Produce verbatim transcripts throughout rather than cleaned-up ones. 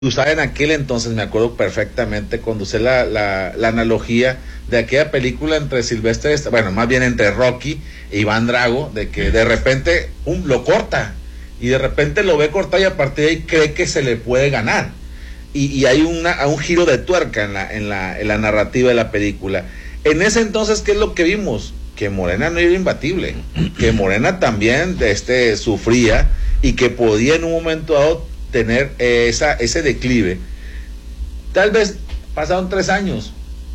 usaba en aquel entonces, me acuerdo perfectamente, cuando usé la, la, la analogía de aquella película entre Silvestre, bueno, más bien entre Rocky e Iván Drago, de que de repente um, lo corta, y de repente lo ve cortado y a partir de ahí cree que se le puede ganar. Y, y hay una, un giro de tuerca en la, en, la, en la narrativa de la película. En ese entonces, ¿qué es lo que vimos? Que Morena no era imbatible, que Morena también este, sufría y que podía en un momento dado tener eh, esa, ese declive. Tal vez pasaron tres años.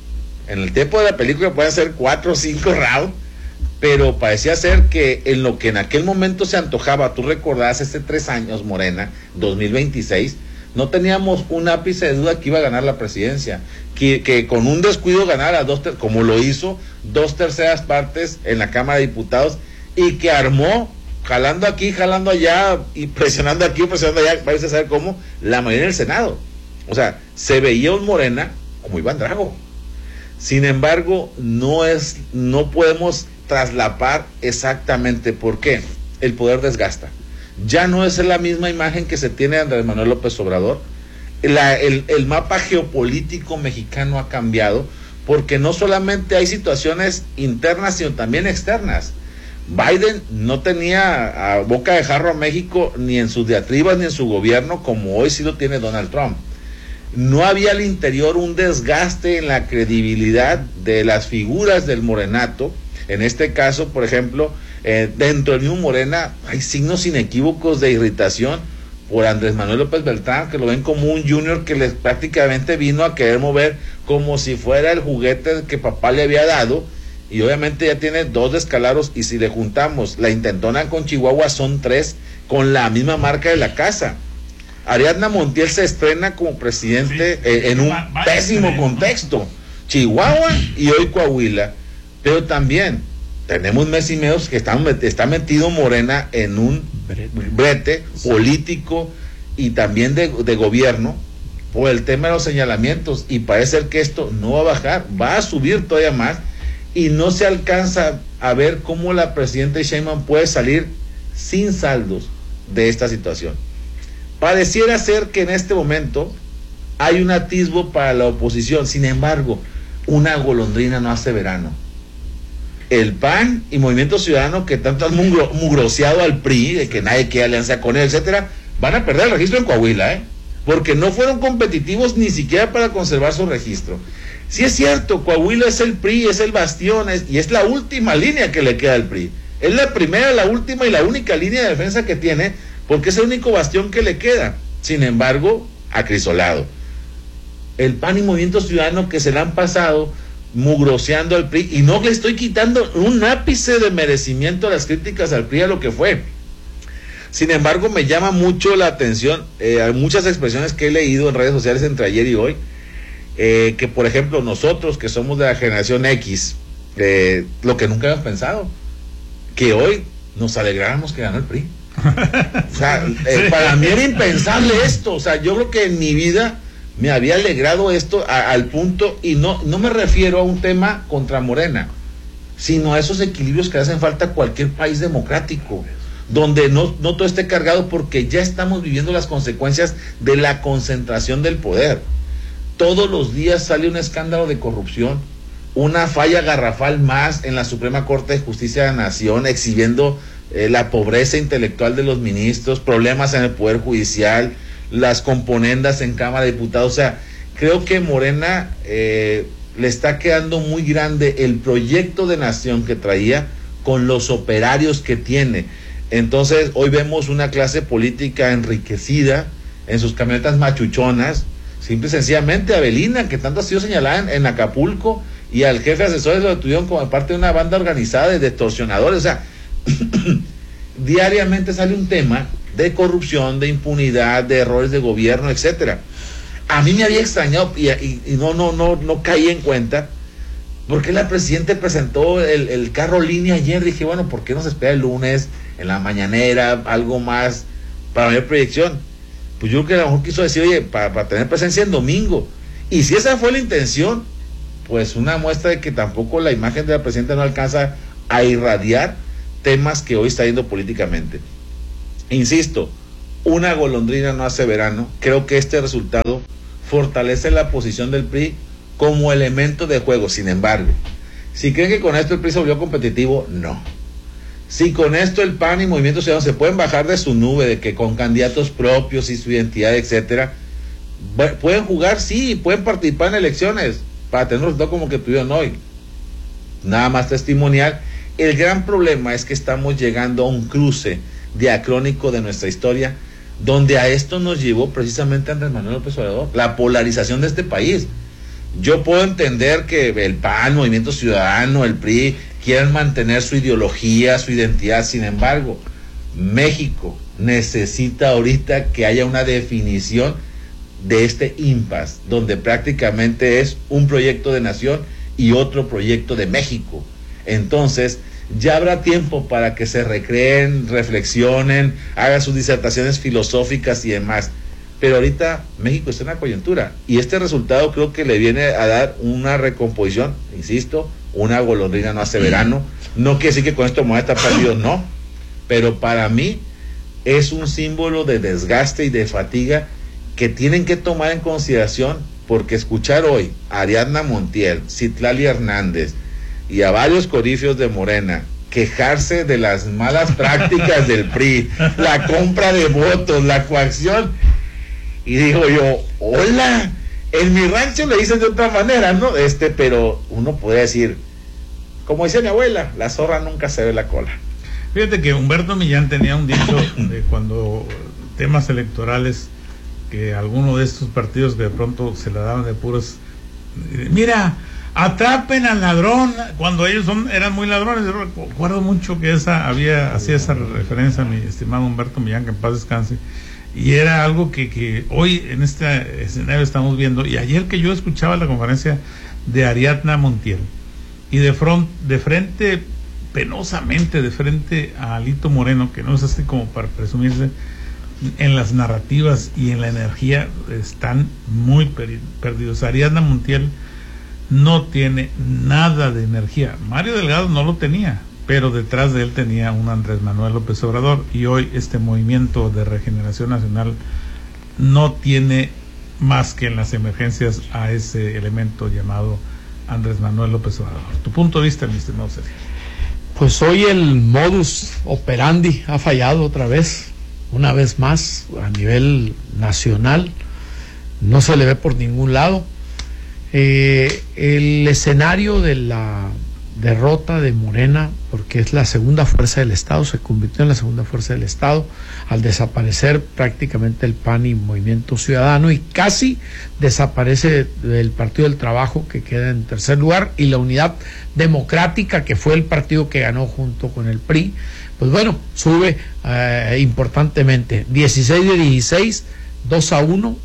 En el tiempo de la película pueden ser cuatro o cinco rounds, pero parecía ser que en lo que en aquel momento se antojaba, tú recordás este tres años, Morena, dos mil veintiséis, no teníamos un ápice de duda que iba a ganar la presidencia, que, que con un descuido ganara dos, ter- como lo hizo, dos terceras partes en la Cámara de Diputados, y que armó, jalando aquí, jalando allá, y presionando aquí, presionando allá, vais a saber cómo, la mayoría del Senado. O sea, se veía un Morena como Iván Drago. Sin embargo, no es, no podemos traslapar exactamente por qué. El poder desgasta. Ya no es la misma imagen que se tiene de Andrés Manuel López Obrador. La, el, el mapa geopolítico mexicano ha cambiado, porque no solamente hay situaciones internas, sino también externas. Biden no tenía a boca de jarro a México ni en sus diatribas ni en su gobierno como hoy sí lo tiene Donald Trump. No había al interior un desgaste en la credibilidad de las figuras del morenato. En este caso, por ejemplo, eh, dentro del mismo Morena hay signos inequívocos de irritación por Andrés Manuel López Beltrán, que lo ven como un junior que les prácticamente vino a querer mover como si fuera el juguete que papá le había dado. Y obviamente ya tiene dos descalabros, y si le juntamos la intentona con Chihuahua son tres, con la misma marca de la casa. Ariadna Montiel se estrena como presidente sí, eh, en un va, va pésimo estreno, contexto, ¿no? Chihuahua y hoy Coahuila, pero también tenemos mes y medio que está, está metido Morena en un brete político y también de, de gobierno por el tema de los señalamientos, y parece ser que esto no va a bajar, va a subir todavía más, y no se alcanza a ver cómo la presidenta Sheinbaum puede salir sin saldos de esta situación. Pareciera ser que en este momento hay un atisbo para la oposición, sin embargo, una golondrina no hace verano. El P A N y Movimiento Ciudadano, que tanto han mugro, mugroseado al P R I, de que nadie quiere alianza con él, etcétera, van a perder el registro en Coahuila, ¿eh? Porque no fueron competitivos ni siquiera para conservar su registro. Sí es cierto, Coahuila es el P R I, es el bastión, es, y es la última línea que le queda al P R I. Es la primera, la última y la única línea de defensa que tiene, porque es el único bastión que le queda. Sin embargo, acrisolado. El P A N y Movimiento Ciudadano, que se le han pasado mugroseando al P R I, y no le estoy quitando un ápice de merecimiento a las críticas al P R I a lo que fue. Sin embargo, me llama mucho la atención, eh, hay muchas expresiones que he leído en redes sociales entre ayer y hoy, eh, que por ejemplo nosotros que somos de la generación X, eh, lo que nunca habíamos pensado, que hoy nos alegráramos que ganó el P R I. O sea, eh, sí. Para mí era impensable esto. O sea, yo creo que en mi vida me había alegrado esto a, al punto, y no, no me refiero a un tema contra Morena, sino a esos equilibrios que hacen falta a cualquier país democrático, donde no, no todo esté cargado, porque ya estamos viviendo las consecuencias de la concentración del poder. Todos los días sale un escándalo de corrupción, una falla garrafal más en la Suprema Corte de Justicia de la Nación, exhibiendo eh, la pobreza intelectual de los ministros, problemas en el Poder Judicial, las componendas en Cámara de Diputados. O sea, creo que Morena eh, le está quedando muy grande el proyecto de nación que traía con los operarios que tiene. Entonces, hoy vemos una clase política enriquecida en sus camionetas machuchonas, simple y sencillamente Avelina, que tanto ha sido señalada en, en Acapulco, y al jefe de asesores lo detuvieron como parte de una banda organizada de extorsionadores. O sea, diariamente sale un tema de corrupción, de impunidad, de errores de gobierno, etcétera. A mí me había extrañado y, y, y no, no, no, no caí en cuenta por qué la presidenta presentó el, el carro línea ayer. Dije, bueno, ¿por qué no se espera el lunes en la mañanera, algo más para mayor proyección? Pues yo creo que a lo mejor quiso decir, oye, para, para tener presencia en domingo. Y si esa fue la intención, pues una muestra de que tampoco la imagen de la presidenta no alcanza a irradiar temas que hoy está yendo políticamente. Insisto, una golondrina no hace verano. Creo que este resultado fortalece la posición del P R I como elemento de juego. Sin embargo, si creen que con esto el P R I se volvió competitivo, no. Si con esto el P A N y Movimiento Ciudadano se pueden bajar de su nube, de que con candidatos propios y su identidad, etcétera, pueden jugar, sí, pueden participar en elecciones para tener un resultado como que tuvieron hoy. Nada más testimonial. El gran problema es que estamos llegando a un cruce diacrónico de nuestra historia, donde a esto nos llevó precisamente Andrés Manuel López Obrador, la polarización de este país. Yo puedo entender que el P A N, Movimiento Ciudadano, el P R I quieren mantener su ideología, su identidad. Sin embargo, México necesita ahorita que haya una definición de este impasse, donde prácticamente es un proyecto de nación y otro proyecto de México. Entonces, ya habrá tiempo para que se recreen, reflexionen, hagan sus disertaciones filosóficas y demás. Pero ahorita México está en una coyuntura y este resultado creo que le viene a dar una recomposición, insisto, una golondrina no hace verano. No quiere decir que con esto Morena está perdido, no, pero para mí es un símbolo de desgaste y de fatiga que tienen que tomar en consideración, porque escuchar hoy a Ariadna Montiel, Citlali Hernández y a varios coríferos de Morena quejarse de las malas prácticas del P R I, la compra de votos, la coacción, y digo yo, hola, en mi rancho le dicen de otra manera, ¿no? Este, pero uno podría decir, como decía mi abuela, la zorra nunca se ve la cola. Fíjate que Humberto Millán tenía un dicho de cuando temas electorales, que alguno de estos partidos que de pronto se la daban de puros, mira, atrapen al ladrón, cuando ellos son eran muy ladrones. Yo recuerdo mucho que esa había hacía esa referencia a mi estimado Humberto Millán, que en paz descanse, y era algo que, que hoy en este escenario estamos viendo. Y ayer que yo escuchaba la conferencia de Ariadna Montiel, y de front, de frente, penosamente de frente a Alito Moreno, que no es así como para presumirse, en las narrativas y en la energía están muy perdidos. Ariadna Montiel no tiene nada de energía. Mario Delgado no lo tenía, pero detrás de él tenía un Andrés Manuel López Obrador, y hoy este movimiento de regeneración nacional no tiene más que en las emergencias a ese elemento llamado Andrés Manuel López Obrador. Tu punto de vista, mi estimado Sergio. Pues hoy el modus operandi ha fallado otra vez, una vez más a nivel nacional, no se le ve por ningún lado. Eh, el escenario de la derrota de Morena, porque es la segunda fuerza del Estado, se convirtió en la segunda fuerza del Estado al desaparecer prácticamente el P A N y Movimiento Ciudadano, y casi desaparece el Partido del Trabajo, que queda en tercer lugar, y la Unidad Democrática, que fue el partido que ganó junto con el P R I, pues bueno, sube eh, importantemente, dieciséis de dieciséis, dos a uno.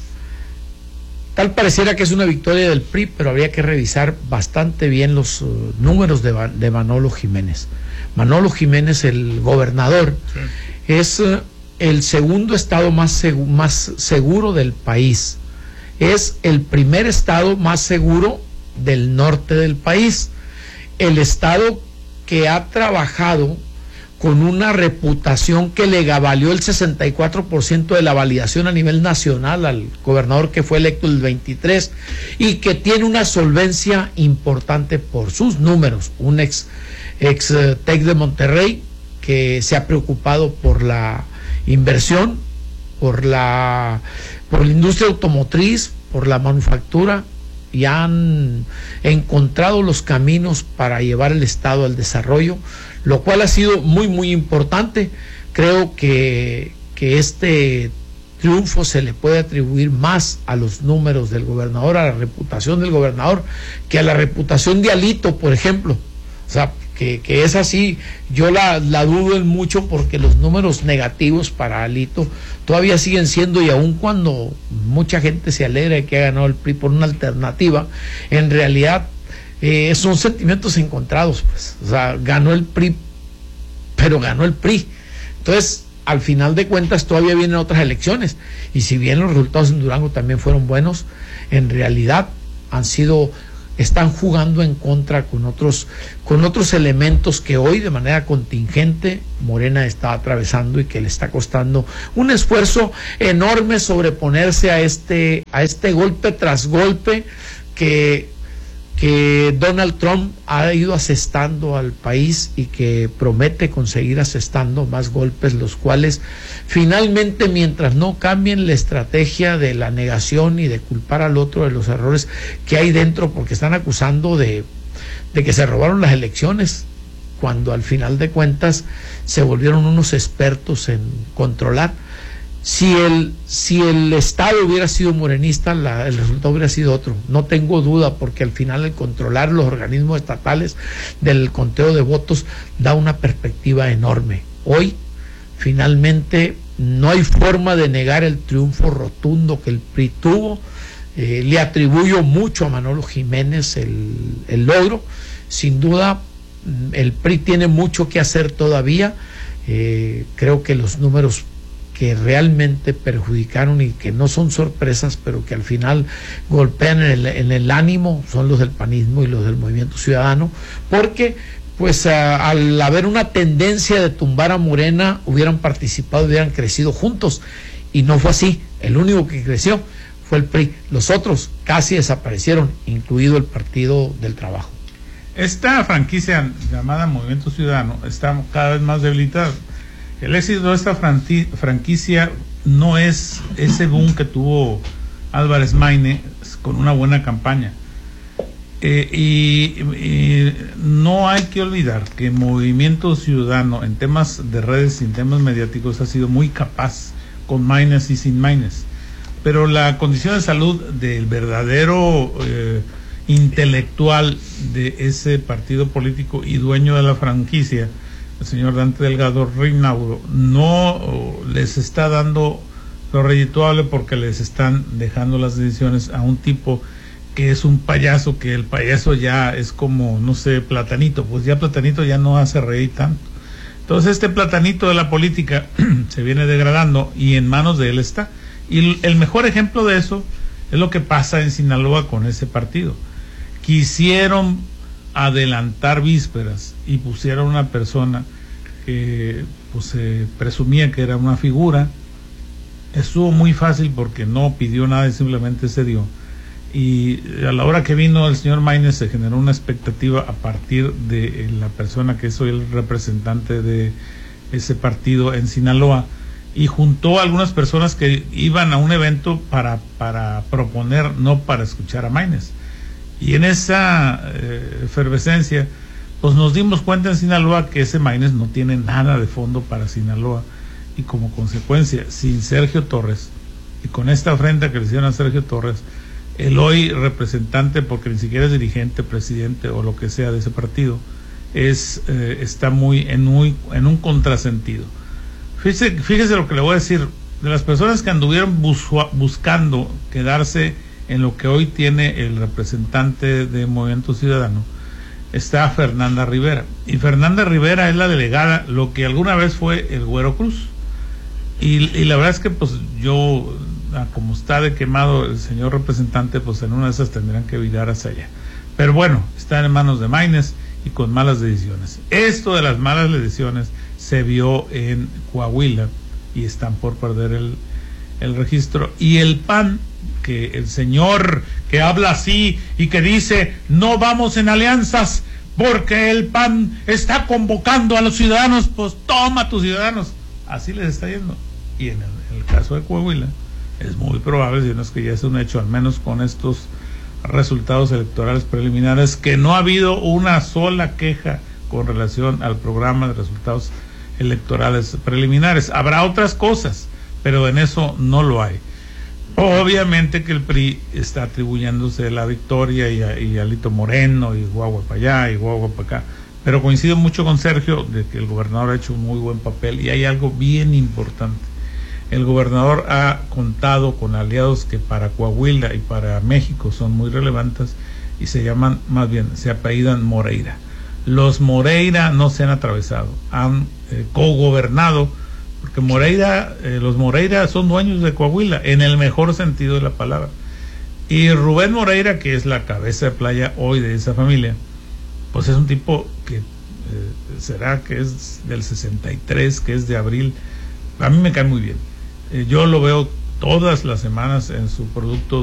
Tal pareciera que es una victoria del P R I, pero habría que revisar bastante bien los uh, números de, de Manolo Jiménez. Manolo Jiménez, el gobernador, sí, es uh, el segundo estado más, segu más seguro del país. Es el primer estado más seguro del norte del país. El estado que ha trabajado con una reputación que le valió el sesenta y cuatro por ciento de la validación a nivel nacional al gobernador que fue electo el veintitrés, y que tiene una solvencia importante por sus números. Un ex, ex uh, Tec de Monterrey que se ha preocupado por la inversión, por la, por la industria automotriz, por la manufactura, y han encontrado los caminos para llevar el Estado al desarrollo, lo cual ha sido muy muy importante. Creo que, que este triunfo se le puede atribuir más a los números del gobernador, a la reputación del gobernador, que a la reputación de Alito, por ejemplo. O sea, que, que es así, yo la, la dudo en mucho, porque los números negativos para Alito todavía siguen siendo, y aun cuando mucha gente se alegra de que ha ganado el P R I por una alternativa, en realidad eh, son sentimientos encontrados, pues. O sea, ganó el P R I, pero ganó el P R I. Entonces, al final de cuentas, todavía vienen otras elecciones, y si bien los resultados en Durango también fueron buenos, en realidad han sido están jugando en contra con otros, con otros elementos que hoy de manera contingente Morena está atravesando y que le está costando un esfuerzo enorme sobreponerse a este, a este golpe tras golpe que, que Donald Trump ha ido asestando al país y que promete conseguir asestando más golpes, los cuales finalmente, mientras no cambien la estrategia de la negación y de culpar al otro de los errores que hay dentro, porque están acusando de, de que se robaron las elecciones, cuando al final de cuentas se volvieron unos expertos en controlar. Si el, si el Estado hubiera sido morenista, la, el resultado hubiera sido otro. No tengo duda, porque al final el controlar los organismos estatales del conteo de votos da una perspectiva enorme. Hoy, finalmente, no hay forma de negar el triunfo rotundo que el P R I tuvo. Eh, le atribuyo mucho a Manolo Jiménez el, el logro. Sin duda, el P R I tiene mucho que hacer todavía. Eh, creo que los números que realmente perjudicaron y que no son sorpresas, pero que al final golpean en el, en el ánimo, son los del panismo y los del Movimiento Ciudadano, porque pues a, al haber una tendencia de tumbar a Morena, hubieran participado, hubieran crecido juntos, y no fue así. El único que creció fue el P R I, los otros casi desaparecieron, incluido el Partido del Trabajo. Esta franquicia llamada Movimiento Ciudadano está cada vez más debilitada. El éxito de esta franquicia no es ese boom que tuvo Álvarez Maínez con una buena campaña. Eh, y, y no hay que olvidar que Movimiento Ciudadano en temas de redes y en temas mediáticos ha sido muy capaz, con Maínez y sin Maínez. Pero la condición de salud del verdadero eh, intelectual de ese partido político y dueño de la franquicia, el señor Dante Delgado Reynauro, no les está dando lo redituable, porque les están dejando las decisiones a un tipo que es un payaso, que el payaso ya es como, no sé, Platanito, pues ya Platanito ya no hace reír tanto. Entonces este Platanito de la política se viene degradando y en manos de él está. Y el mejor ejemplo de eso es lo que pasa en Sinaloa con ese partido. Quisieron adelantar vísperas y pusieron una persona que pues se presumía que era una figura. Estuvo muy fácil porque no pidió nada y simplemente se dio, y a la hora que vino el señor Maínez se generó una expectativa a partir de la persona que soy el representante de ese partido en Sinaloa, y juntó a algunas personas que iban a un evento para, para proponer, no para escuchar a Maínez. Y en esa eh, efervescencia, pues nos dimos cuenta en Sinaloa que ese Maínez no tiene nada de fondo para Sinaloa, y como consecuencia, sin Sergio Torres, y con esta afrenta que le hicieron a Sergio Torres, el hoy representante, porque ni siquiera es dirigente, presidente o lo que sea de ese partido, es eh, está muy en, muy en un contrasentido. Fíjese, fíjese lo que le voy a decir, de las personas que anduvieron bus, buscando quedarse en lo que hoy tiene el representante de Movimiento Ciudadano, está Fernanda Rivera, y Fernanda Rivera es la delegada, lo que alguna vez fue el Güero Cruz, y, y la verdad es que pues yo, como está de quemado el señor representante, pues en una de esas tendrán que virar hacia allá, pero bueno, está en manos de Maínez y con malas decisiones. Esto de las malas decisiones se vio en Coahuila y están por perder el, el registro, y el P A N, que el señor que habla así y que dice no vamos en alianzas porque el P A N está convocando a los ciudadanos, pues toma a tus ciudadanos, así les está yendo. Y en el, en el caso de Coahuila es muy probable, si no es que ya es un hecho, al menos con estos resultados electorales preliminares, que no ha habido una sola queja con relación al programa de resultados electorales preliminares. Habrá otras cosas, pero en eso no lo hay. Obviamente que el P R I está atribuyéndose la victoria, y, a, y Alito Moreno, y guagua para allá, y guagua para acá, pero coincido mucho con Sergio de que el gobernador ha hecho un muy buen papel, y hay algo bien importante. El gobernador ha contado con aliados que para Coahuila y para México son muy relevantes, y se llaman, más bien, se apellidan Moreira. Los Moreira no se han atravesado, han eh, cogobernado, porque Moreira, eh, los Moreira son dueños de Coahuila, en el mejor sentido de la palabra. Y Rubén Moreira, que es la cabeza de playa hoy de esa familia, pues es un tipo que eh, será que es del sesenta y tres, que es de abril. A mí me cae muy bien. Eh, yo lo veo todas las semanas en su producto